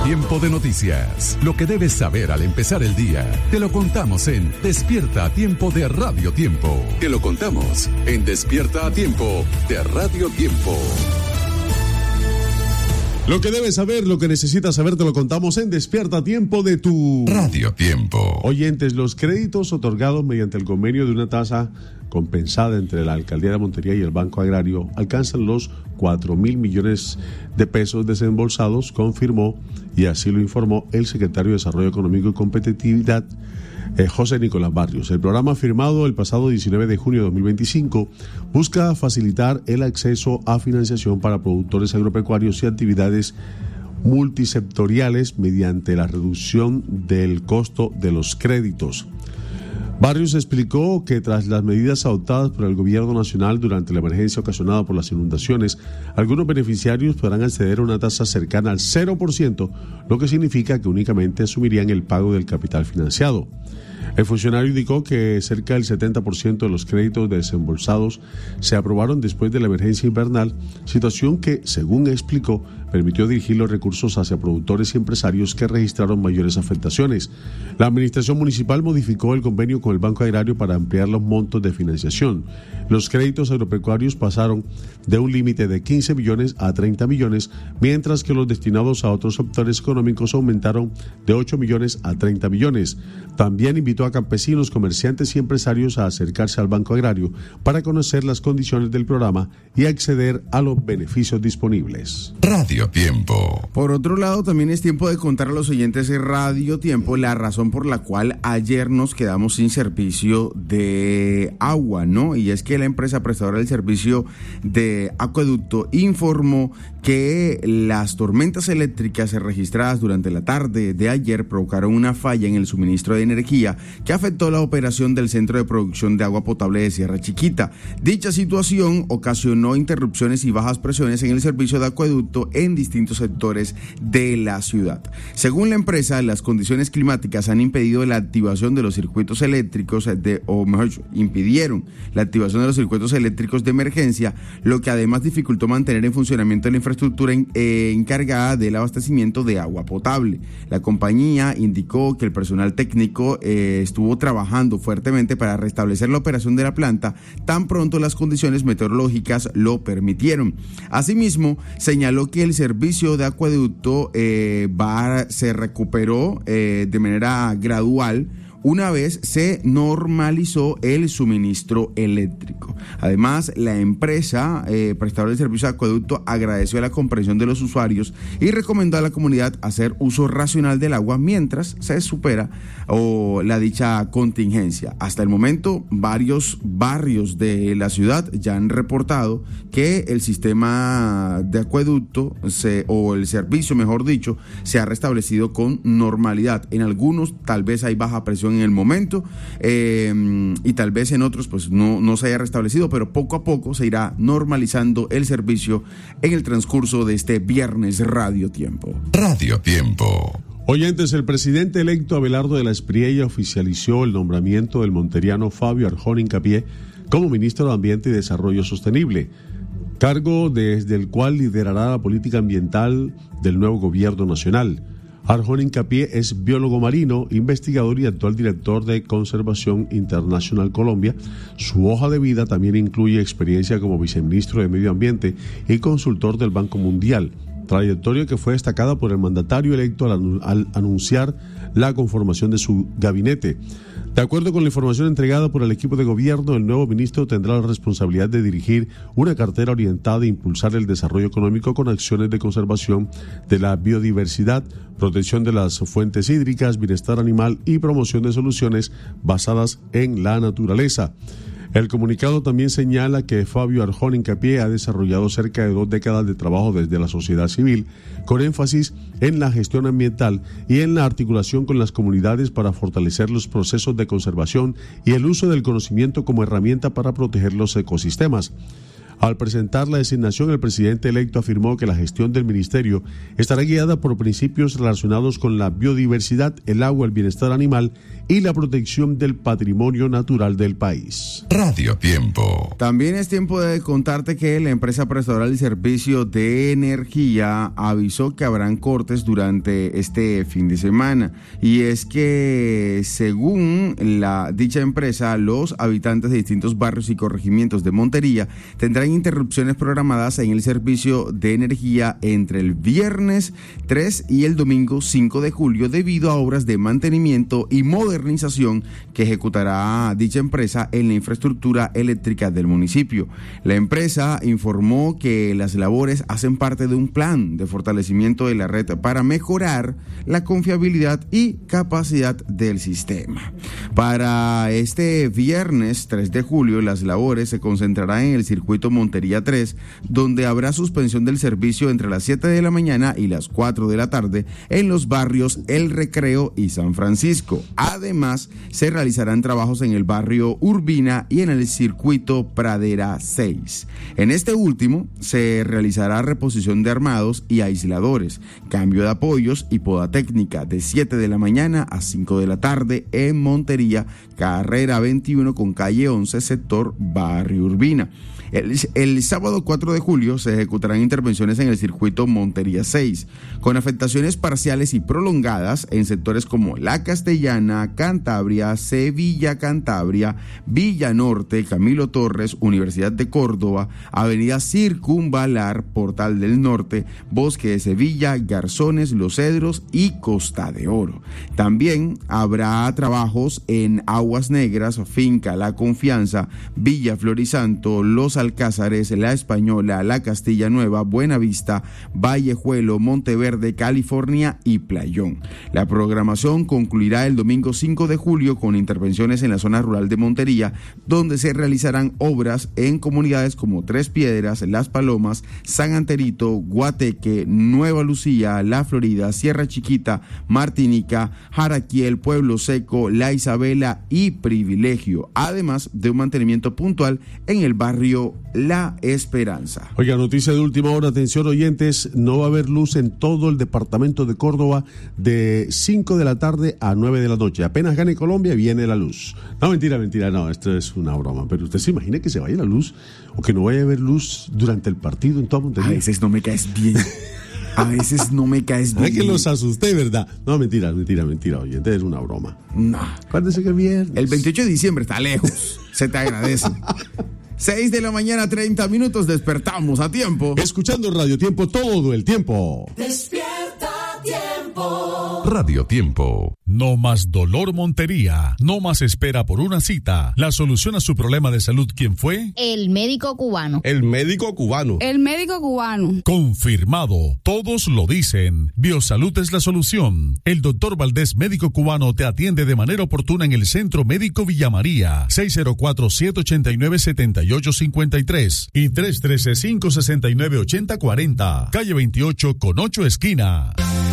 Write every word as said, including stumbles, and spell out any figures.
Tiempo de noticias. Lo que debes saber al empezar el día. Te lo contamos en Despierta a Tiempo de Radio Tiempo. Te lo contamos en Despierta a Tiempo de Radio Tiempo. Lo que debes saber, lo que necesitas saber, te lo contamos en Despierta a Tiempo de tu Radio Tiempo. Oyentes, los créditos otorgados mediante el convenio de una tasa compensada entre la Alcaldía de Montería y el Banco Agrario alcanzan los cuatro mil millones de pesos desembolsados, confirmó y así lo informó el secretario de Desarrollo Económico y Competitividad, Eh, José Nicolás Barrios. El programa firmado el pasado diecinueve de junio de dos mil veinticinco busca facilitar el acceso a financiación para productores agropecuarios y actividades multisectoriales mediante la reducción del costo de los créditos. Barrios explicó que tras las medidas adoptadas por el gobierno nacional durante la emergencia ocasionada por las inundaciones, algunos beneficiarios podrán acceder a una tasa cercana al cero por ciento, lo que significa que únicamente asumirían el pago del capital financiado. El funcionario indicó que cerca del setenta por ciento de los créditos desembolsados se aprobaron después de la emergencia invernal, situación que, según explicó, permitió dirigir los recursos hacia productores y empresarios que registraron mayores afectaciones. La administración municipal modificó el convenio con el Banco Agrario para ampliar los montos de financiación. Los créditos agropecuarios pasaron de un límite de quince millones a treinta millones, mientras que los destinados a otros sectores económicos aumentaron de ocho millones a treinta millones. También invitó a campesinos, comerciantes y empresarios a acercarse al Banco Agrario para conocer las condiciones del programa y acceder a los beneficios disponibles. Radio Tiempo. Por otro lado, también es tiempo de contar a los oyentes de Radio Tiempo la razón por la cual ayer nos quedamos sin servicio de agua, ¿no? Y es que la empresa prestadora del servicio de acueducto informó que las tormentas eléctricas registradas durante la tarde de ayer provocaron una falla en el suministro de energía que afectó la operación del centro de producción de agua potable de Sierra Chiquita. Dicha situación ocasionó interrupciones y bajas presiones en el servicio de acueducto en distintos sectores de la ciudad. Según la empresa, las condiciones climáticas han impedido la activación de los circuitos eléctricos, de, o mejor dicho, impidieron la activación de los circuitos eléctricos de emergencia, lo que además dificultó mantener en funcionamiento la infraestructura en, eh, encargada del abastecimiento de agua potable. La compañía indicó que el personal técnico eh, estuvo trabajando fuertemente para restablecer la operación de la planta tan pronto las condiciones meteorológicas lo permitieron. Asimismo, señaló que el servicio de acueducto eh, va, se recuperó eh, de manera gradual una vez se normalizó el suministro eléctrico. Además, la empresa eh, prestadora del servicio de acueducto agradeció la comprensión de los usuarios y recomendó a la comunidad hacer uso racional del agua mientras se supera o la dicha contingencia. Hasta el momento, varios barrios de la ciudad ya han reportado que el sistema de acueducto se, o el servicio, mejor dicho, se ha restablecido con normalidad. En algunos tal vez hay baja presión en el momento eh, y tal vez en otros pues no, no se haya restablecido, pero poco a poco se irá normalizando el servicio en el transcurso de este viernes Radio Tiempo. Radio Tiempo. Oyentes, el presidente electo Abelardo de la Espriella oficializó el nombramiento del monteriano Fabio Arjona Hincapié como ministro de Ambiente y Desarrollo Sostenible, cargo desde el cual liderará la política ambiental del nuevo gobierno nacional. Arjona Hincapié es biólogo marino, investigador y actual director de Conservación Internacional Colombia. Su hoja de vida también incluye experiencia como viceministro de Medio Ambiente y consultor del Banco Mundial, trayectoria que fue destacada por el mandatario electo al, al anunciar la conformación de su gabinete. De acuerdo con la información entregada por el equipo de gobierno, el nuevo ministro tendrá la responsabilidad de dirigir una cartera orientada a impulsar el desarrollo económico con acciones de conservación de la biodiversidad, protección de las fuentes hídricas, bienestar animal y promoción de soluciones basadas en la naturaleza. El comunicado también señala que Fabio Arjona Hincapié ha desarrollado cerca de dos décadas de trabajo desde la sociedad civil, con énfasis en la gestión ambiental y en la articulación con las comunidades para fortalecer los procesos de conservación y el uso del conocimiento como herramienta para proteger los ecosistemas. Al presentar la designación, el presidente electo afirmó que la gestión del ministerio estará guiada por principios relacionados con la biodiversidad, el agua, el bienestar animal y la protección del patrimonio natural del país. Radio Tiempo. También es tiempo de contarte que la empresa prestadora del servicio de energía avisó que habrán cortes durante este fin de semana. Y es que, según la dicha empresa, los habitantes de distintos barrios y corregimientos de Montería tendrán interrupciones programadas en el servicio de energía entre el viernes tres y el domingo cinco de julio debido a obras de mantenimiento y modernización que ejecutará dicha empresa en la infraestructura eléctrica del municipio. La empresa informó que las labores hacen parte de un plan de fortalecimiento de la red para mejorar la confiabilidad y capacidad del sistema. Para este viernes tres de julio, las labores se concentrarán en el circuito Montería tres, donde habrá suspensión del servicio entre las siete de la mañana y las cuatro de la tarde en los barrios El Recreo y San Francisco. Además, se realizarán trabajos en el barrio Urbina y en el circuito Pradera seis. En este último, se realizará reposición de armados y aisladores, cambio de apoyos y poda técnica de siete de la mañana a cinco de la tarde en Montería, carrera veintiuno con calle once, sector Barrio Urbina. El, el sábado cuatro de julio se ejecutarán intervenciones en el circuito Montería seis, con afectaciones parciales y prolongadas en sectores como La Castellana, Cantabria, Sevilla Cantabria, Villa Norte, Camilo Torres, Universidad de Córdoba, Avenida Circunvalar, Portal del Norte, Bosque de Sevilla, Garzones, Los Cedros y Costa de Oro. También habrá trabajos en Aguas Negras, Finca La Confianza, Villa Florisanto, Los Alcázares, La Española, La Castilla Nueva, Buenavista, Vallejuelo, Monteverde, California y Playón. La programación concluirá el domingo cinco de julio con intervenciones en la zona rural de Montería, donde se realizarán obras en comunidades como Tres Piedras, Las Palomas, San Anterito, Guateque, Nueva Lucía, La Florida, Sierra Chiquita, Martinica, Jaraquiel, Pueblo Seco, La Isabela y Privilegio, además de un mantenimiento puntual en el barrio La Esperanza. Oiga, noticia de última hora, atención oyentes, no va a haber luz en todo el departamento de Córdoba de cinco de la tarde a nueve de la noche. Apenas gane Colombia, viene la luz. No, mentira, mentira, no, esto es una broma. Pero usted se imagina que se vaya la luz o que no vaya a haber luz durante el partido en toda Montería. A veces no me caes bien. A veces no me caes bien. Es que los asusté, ¿verdad? No, mentira, mentira, mentira, oyente, es una broma. No. Acuérdese que el viernes. El veintiocho de diciembre está lejos. Se te agradece. seis de la mañana, treinta minutos, despertamos a tiempo. Escuchando Radio Tiempo todo el tiempo. Despierta Tiempo. Radio Tiempo. No más dolor Montería, no más espera por una cita. La solución a su problema de salud, ¿quién fue? El médico cubano. El médico cubano. El médico cubano. Confirmado, todos lo dicen. Biosalud es la solución. El doctor Valdés, médico cubano, te atiende de manera oportuna en el Centro Médico Villa María, seis cero cuatro, siete ocho nueve, siete ocho cinco tres y tres uno tres, cinco seis nueve, ocho cero cuatro cero, calle veintiocho con ocho esquina.